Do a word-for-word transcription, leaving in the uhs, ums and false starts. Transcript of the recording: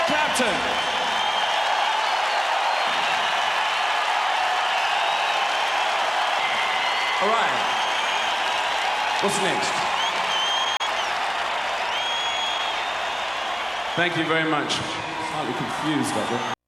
Eric Clapton. All right. What's next? Thank you very much. Slightly confused, I think.